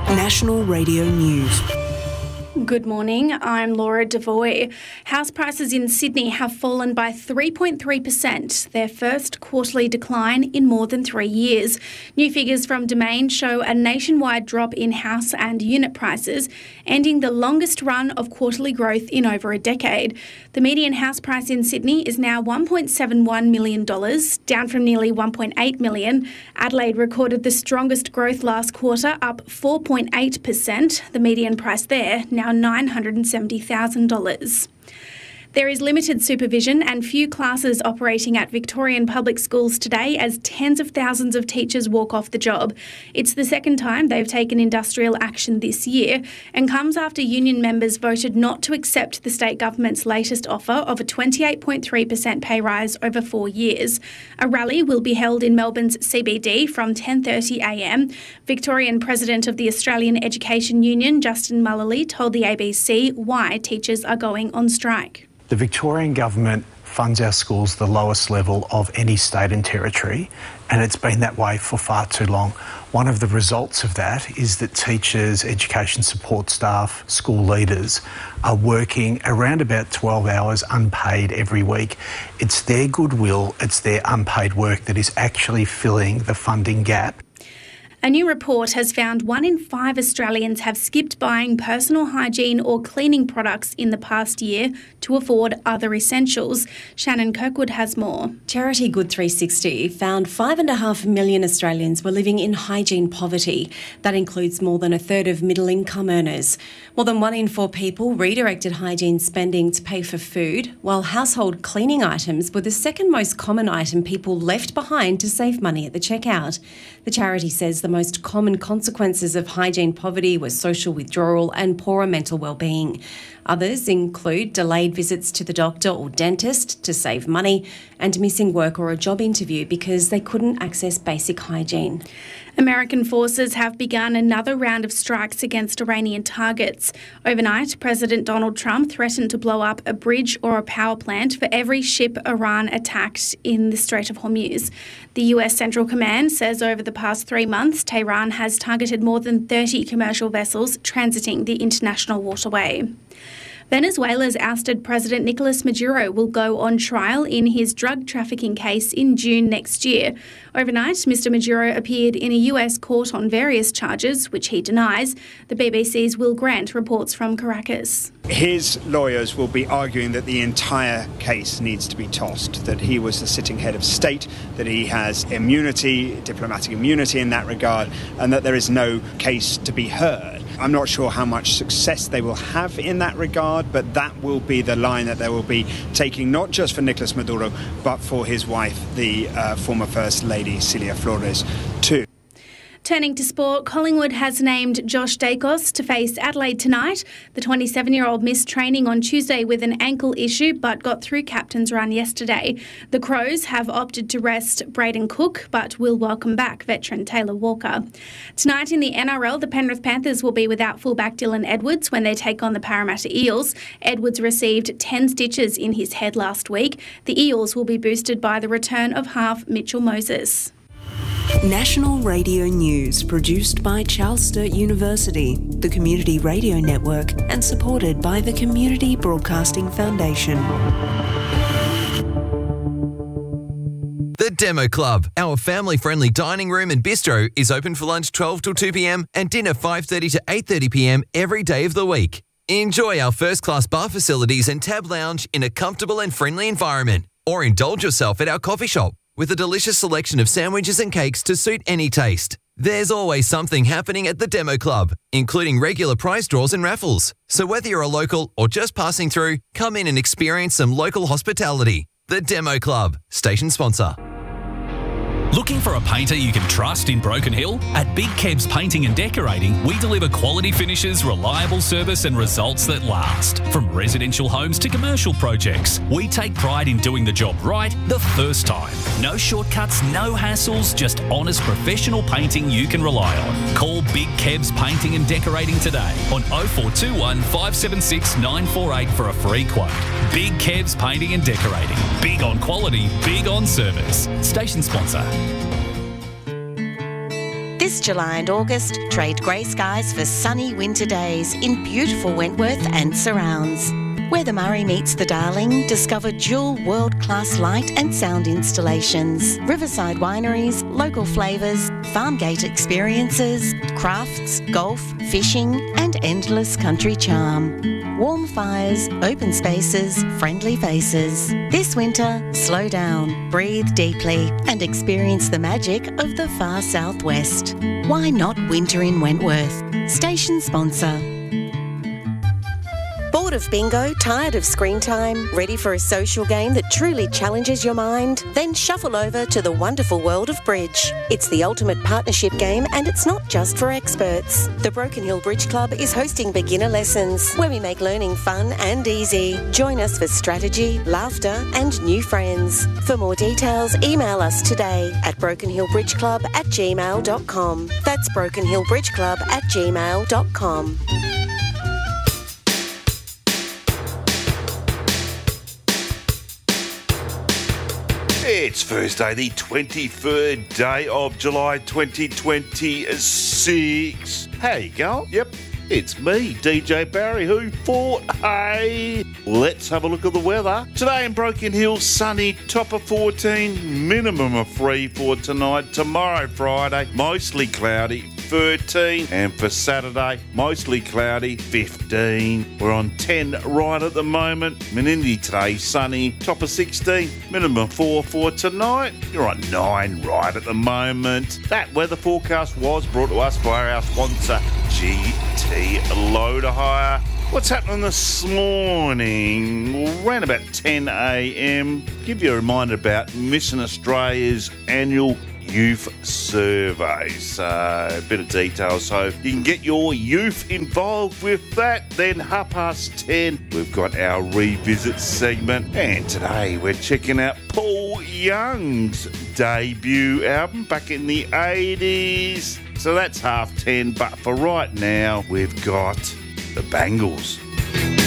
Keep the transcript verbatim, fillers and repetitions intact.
National Radio News. Good morning, I'm Laura Devoy. House prices in Sydney have fallen by three point three percent, their first quarterly decline in more than three years. New figures from Domain show a nationwide drop in house and unit prices, ending the longest run of quarterly growth in over a decade. The median house price in Sydney is now one point seven one million dollars, down from nearly one point eight million dollars. Adelaide recorded the strongest growth last quarter, up four point eight percent. The median price there now nine hundred seventy thousand dollars. There is limited supervision and few classes operating at Victorian public schools today as tens of thousands of teachers walk off the job. It's the second time they've taken industrial action this year and comes after union members voted not to accept the state government's latest offer of a twenty-eight point three percent pay rise over four years. A rally will be held in Melbourne's C B D from ten thirty a m. Victorian President of the Australian Education Union, Justin Mullally, told the A B C why teachers are going on strike. The Victorian government funds our schools the lowest level of any state and territory, and it's been that way for far too long. One of the results of that is that teachers, education support staff, school leaders are working around about twelve hours unpaid every week. It's their goodwill, it's their unpaid work that is actually filling the funding gap. A new report has found one in five Australians have skipped buying personal hygiene or cleaning products in the past year to afford other essentials. Shannon Kirkwood has more. Charity Good three sixty found five and a half million Australians were living in hygiene poverty. That includes more than a third of middle-income earners. More than one in four people redirected hygiene spending to pay for food, while household cleaning items were the second most common item people left behind to save money at the checkout. The charity says the The most common consequences of hygiene poverty were social withdrawal and poorer mental well-being. Others include delayed visits to the doctor or dentist to save money and missing work or a job interview because they couldn't access basic hygiene. American forces have begun another round of strikes against Iranian targets. Overnight, President Donald Trump threatened to blow up a bridge or a power plant for every ship Iran attacked in the Strait of Hormuz. The U S Central Command says over the past three months, Tehran has targeted more than thirty commercial vessels transiting the international waterway. Venezuela's ousted President Nicolas Maduro will go on trial in his drug trafficking case in June next year. Overnight, Mister Maduro appeared in a U S court on various charges, which he denies. The B B C's Will Grant reports from Caracas. His lawyers will be arguing that the entire case needs to be tossed, that he was the sitting head of state, that he has immunity, diplomatic immunity in that regard, and that there is no case to be heard. I'm not sure how much success they will have in that regard, but that will be the line that they will be taking, not just for Nicolas Maduro, but for his wife, the uh, former First Lady, Celia Flores, too. Turning to sport, Collingwood has named Josh Dacos to face Adelaide tonight. The twenty-seven-year-old missed training on Tuesday with an ankle issue but got through captain's run yesterday. The Crows have opted to rest Braden Cook but will welcome back veteran Taylor Walker. Tonight in the N R L, the Penrith Panthers will be without fullback Dylan Edwards when they take on the Parramatta Eels. Edwards received ten stitches in his head last week. The Eels will be boosted by the return of half Mitchell Moses. National Radio News, produced by Charles Sturt University, the Community Radio Network, and supported by the Community Broadcasting Foundation. The Demo Club, our family-friendly dining room and bistro, is open for lunch twelve till two p m and dinner five thirty to eight thirty p m every day of the week. Enjoy our first-class bar facilities and tab lounge in a comfortable and friendly environment, or indulge yourself at our coffee shop with a delicious selection of sandwiches and cakes to suit any taste. There's always something happening at the Demo Club, including regular prize draws and raffles. So whether you're a local or just passing through, come in and experience some local hospitality. The Demo Club, station sponsor. Looking for a painter you can trust in Broken Hill? At Big Kebs Painting and Decorating, we deliver quality finishes, reliable service and results that last. From residential homes to commercial projects, we take pride in doing the job right the first time. No shortcuts, no hassles, just honest professional painting you can rely on. Call Big Kebs Painting and Decorating today on oh four two one, five seven six, nine four eight for a free quote. Big Kebs Painting and Decorating. Big on quality, big on service. Station sponsor. This July and August, trade grey skies for sunny winter days in beautiful Wentworth and surrounds. Where the Murray meets the Darling, discover dual world-class light and sound installations, riverside wineries, local flavours, farm gate experiences, crafts, golf, fishing and endless country charm. Warm fires, open spaces, friendly faces. This winter, slow down, breathe deeply and experience the magic of the far southwest. Why not winter in Wentworth? Station sponsor. Bored of bingo? Tired of screen time? Ready for a social game that truly challenges your mind? Then shuffle over to the wonderful world of bridge. It's the ultimate partnership game and it's not just for experts. The Broken Hill Bridge Club is hosting beginner lessons where we make learning fun and easy. Join us for strategy, laughter and new friends. For more details, email us today at broken hill bridge club at gmail dot com. That's broken hill bridge club at gmail dot com. It's Thursday, the twenty-third day of July twenty twenty-six. How you going? Yep, it's me, D J Barry, who thought, hey, let's have a look at the weather. Today in Broken Hill, sunny, top of fourteen, minimum of three for tonight. Tomorrow, Friday, mostly cloudy, thirteen, and for Saturday, mostly cloudy, fifteen. We're on ten right at the moment. Menindee today, sunny, top of sixteen, minimum four for tonight. You're on nine right at the moment. That weather forecast was brought to us by our sponsor, G T Loader Hire. What's happening this morning? Around about ten a m, give you a reminder about Mission Australia's annual youth survey. So a bit of detail so you can get your youth involved with that. Then half past ten, we've got our revisit segment, and today we're checking out Paul Young's debut album back in the eighties. So that's half ten, but for right now we've got the Bangles.